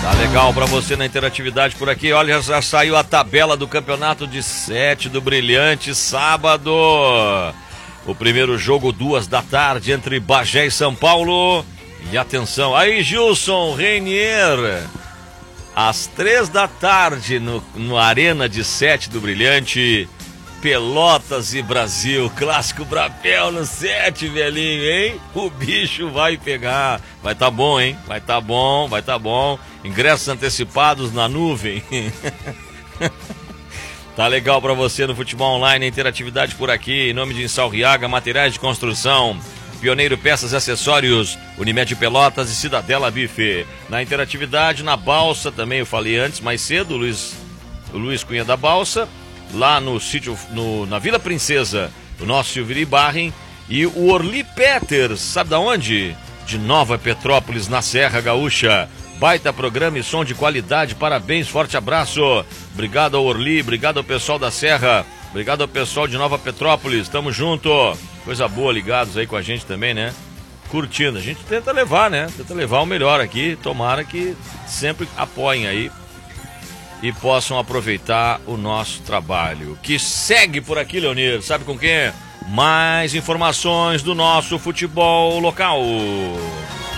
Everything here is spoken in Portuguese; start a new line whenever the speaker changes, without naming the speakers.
Tá legal pra você na interatividade por aqui. Olha, já saiu a tabela do campeonato de 7 do Brilhante, sábado. O primeiro jogo, 14h, entre Bagé e São Paulo. E atenção, aí Gilson Reinier, às 15h, no Arena de 7 do Brilhante, Pelotas e Brasil, clássico Brapel no 7, velhinho, hein? O bicho vai pegar. Vai tá bom, hein? Vai tá bom. Ingressos antecipados na nuvem. Tá legal pra você no Futebol Online, interatividade por aqui, em nome de Insalriaga, materiais de construção, Pioneiro Peças e Acessórios, Unimed Pelotas e Cidadela Bife. Na interatividade, na Balsa, também eu falei antes, mais cedo, o Luiz Cunha da Balsa, lá no sítio, na Vila Princesa, o nosso Silviri Barren, e o Orli Peters, sabe da onde? De Nova Petrópolis, na Serra Gaúcha. Baita programa e som de qualidade, parabéns, forte abraço. Obrigado ao Orli, obrigado ao pessoal da Serra, obrigado ao pessoal de Nova Petrópolis, tamo junto. Coisa boa, ligados aí com a gente também, né? Curtindo, a gente tenta levar, né? Tenta levar o melhor aqui, tomara que sempre apoiem aí e possam aproveitar o nosso trabalho. Que segue por aqui, Leonir, sabe com quem? Mais informações do nosso futebol local.